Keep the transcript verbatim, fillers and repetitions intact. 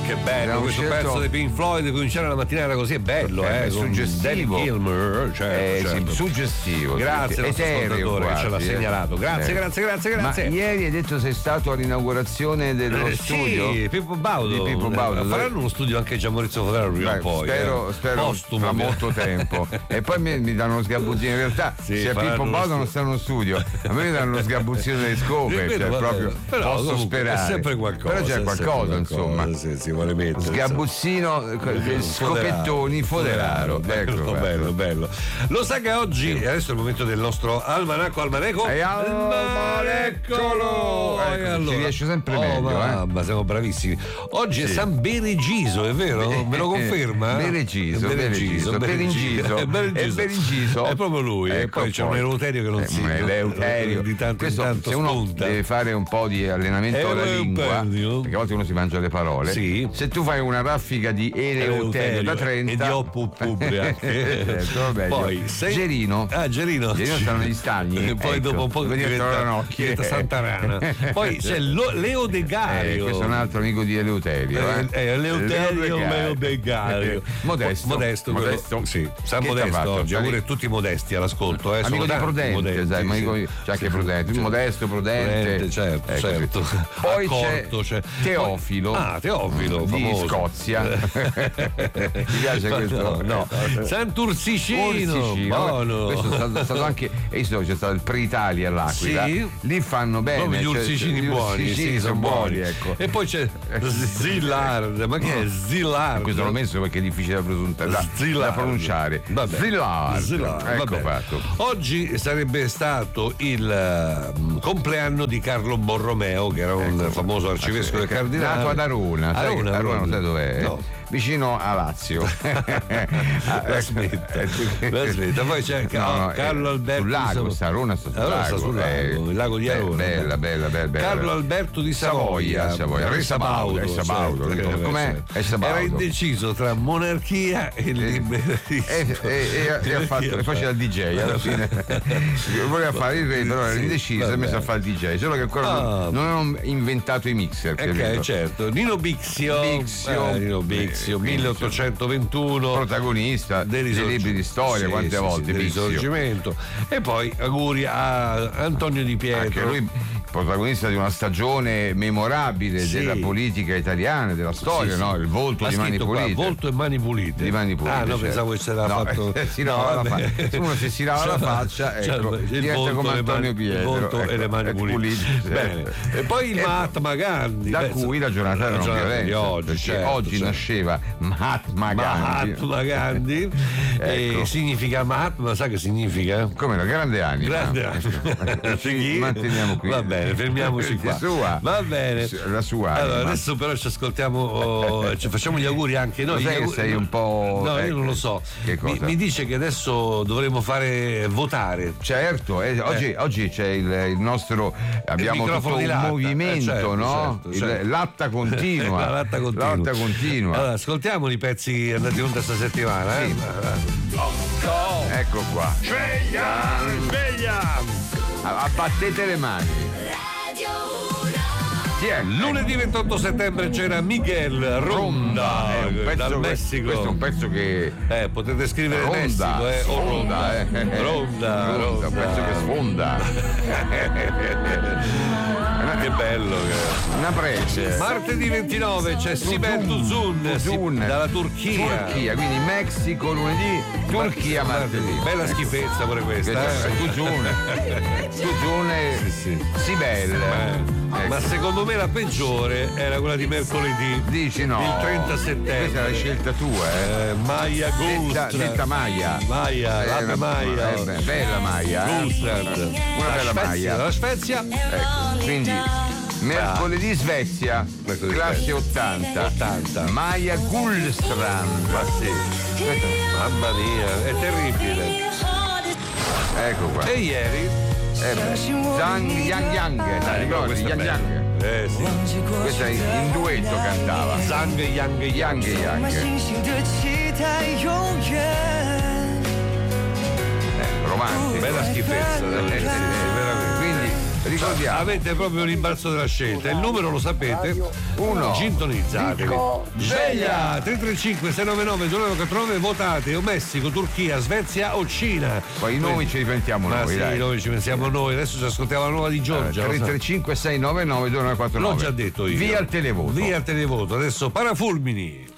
che bello questo scelto... pezzo di Pink Floyd, cominciare la mattinata così è bello, eh, è suggestivo. Gilmer, certo, eh, certo. Sì, suggestivo. Grazie al nostro ascoltatore che ce l'ha segnalato. Grazie, eh. grazie, grazie, grazie. Ma ieri hai detto sei stato all'inaugurazione dello eh, studio? Sì, Pippo Baudo. Di Pippo Baudo. Faranno uno studio anche Gian Maurizio Fodera prima o poi. Spero, eh. spero Postumo, tra molto tempo. E poi mi, mi danno uno sgabuzzino. In realtà, sì, se a Pippo Baudo non sta in uno studio, a me mi danno lo sgabuzzino delle scope. Cioè, proprio però, posso sperare. È sempre qualcosa. Però c'è qualcosa, insomma. Sì, si vuole mettere. Sgabuzzino, scopettoni, Foderaro. Bello, ecco, bello, bello. Lo sa che oggi, sì. Adesso è il momento del nostro almanacco almaneco. E almaneccolo! Ecco, allora. Ci riesce sempre oh, meglio, ma, eh. ma siamo bravissimi. Oggi sì. È San Beregiso, è vero? Me lo conferma? Beregiso, Beregiso, Berinciso. È Berinciso. È proprio lui. E ecco, poi c'è un Eleuterio che non eh, si Eleuterio di tanto Questo, in tanto se uno spunta. Deve fare un po' di allenamento alla lingua, perché a volte uno si mangia le parole. Sì. Se tu fai una raffica di Eleuterio da trenta e di Oppubria poi sei... Gerino ah Gerino Gerino stanno negli stagni e poi ecco. dopo un po' diventa, diventa Santarana. Poi c'è lo, Leo De Gario, eh, questo è un altro amico di Eleuterio, eh. Eh, Eleuterio Leo De Gario, modesto modesto, modesto quello, sì, San Modesto oggi, pure tutti modesti all'ascolto, eh, amico di Prudente, modesti, sai, sì, amico, sì, c'è anche sì, Prudente, sì, modesto, Prudente, Prudente, certo, ecco, certo. Poi Accorto, c'è c'è Teofilo, ah Teofilo di famoso. Scozia. Mi piace questo, no, no. Sant'Ursicino, buono. Questo è stato, stato anche, e c'è stato il Pre-Italia all'Aquila, sì. Lì fanno bene, come gli ursicini cioè, buoni, gli ursicini sì, sono buoni, ecco. E poi c'è Zillard, ma che è Zillard? Questo l'ho messo perché è difficile da, presunta, da, da pronunciare. Zillard, Zillard. Ecco fatto. Oggi sarebbe stato il uh, compleanno di Carlo Borromeo, che era un ecco. famoso arcivescovo e cardinale. Nato ad Arona, sai Arona, Arona, Arona non sai dov'è? No. Vicino a Lazio. La smetta, la smetta. Poi c'è no, no, Carlo eh, Alberto sul lago, sta Arona sta sul Arona lago, sta sul lago eh, il lago di Arona. Bella, bella, bella, bella. Carlo Alberto di Savoia, Savoia, Re Sabaudo, Re Sabaudo. Certo, com'è? Certo. Era indeciso tra monarchia e liberalismo. E, e, e, e ha fatto, e faceva il D J alla fine. Voleva fare il re, però era indeciso e ha messo a fare il D J. Solo che ancora ah. non, non hanno inventato i mixer. Ok, certo. Nino Bixio, Bixio, eh, Nino Bixio, milleottocentoventuno, protagonista dei libri di storia, sì, quante sì, volte sì, del Risorgimento. E poi auguri a Antonio Di Pietro, anche lui protagonista di una stagione memorabile sì. della politica italiana, della storia, sì, no? Il volto di Mani Pulite. Qua, volto e Mani Pulite. Di Mani Pulite. Ah, no, certo. pensavo che c'era no, fatto. Eh, si lava no, la faccia. Uno se si lava la faccia, ecco, diventa come Antonio Pietro. Il volto ecco, e le mani pulite. pulite Bene. E poi il Mahatma Gandhi. Da cui la giornata era non violenta. Oggi, certo, oggi certo. nasceva Mahatma Gandhi. Mahatma Gandhi. Ecco. E significa Mahatma, sa che significa? Come la grande anima. Grande anima. Ci manteniamo qui. Va bene, fermiamoci qua. Sua. Va bene. La sua. Allora, anima. adesso però ci ascoltiamo, oh, ci facciamo gli auguri anche noi. Sai che auguri... sei un po'. No, ecco. io non lo so. Che cosa? Mi, mi dice che adesso dovremo fare votare. Certo, eh, oggi, eh. oggi c'è il, il nostro. Abbiamo il tutto un latta. movimento, eh, certo, no? Certo, certo. Il, latta continua. La latta continua. Latta continua. Allora, ascoltiamo i pezzi andati in onda questa settimana. Eh? Sì. Ecco qua. Sveglia! Sveglia! Abbattete le mani. Lunedì ventotto settembre c'era Miguel Ronda, Ronda dal Messico. Questo è un pezzo che eh, potete scrivere Ronda, Messico, eh, o Ronda, eh. Ronda, Ronda, Ronda, un pezzo che sfonda. Che bello che una prece. Martedì ventinove c'è Sibel Tuzun dalla Turchia. Turchia, quindi Messico lunedì, Turchia martedì. Bella schifezza pure questa, eh. Tuzun. Tuzun e sì, sì. Sibel. Eh. Ecco. Ma secondo me la peggiore era quella di mercoledì. Dici no? Il trenta settembre. Questa è la scelta tua, eh? eh Maya Gulstrad. Detta, detta Maya. Maya, eh, la Maya. Eh, bella Maya. Gulstrad. Eh? Una la bella Svezia, Maya. La Svezia. Ecco, quindi mercoledì Svezia, mercoledì classe Svezia. ottanta. ottanta. Maya Gulstrand. Ma sì. Mamma mia, è terribile. Ecco qua. E ieri Eh, Zhang Yang Yang, eh, ricordi? Yang Yang. Eh sì. Questa in duetto cantava. Zhang Yang Yang Yang. Eh, romantico. Bella schifezza, devo dire, sì, sì, veramente. Quindi Ricordiamo. Avete proprio l'imbalzo della scelta. Il numero lo sapete. Uno. Sintonizzatevi. Sveglia tre tre cinque sei nove nove due nove quattro nove. Votate o Messico, Turchia, Svezia o Cina. Poi i nomi ci ripentiamo Ma noi. sì, dai. noi ci pensiamo noi. Adesso ci ascoltiamo la nuova di Giorgia. tre tre cinque sei nove nove due nove quattro nove. L'ho già detto io. Via il televoto. Via il televoto. Adesso Parafulmini.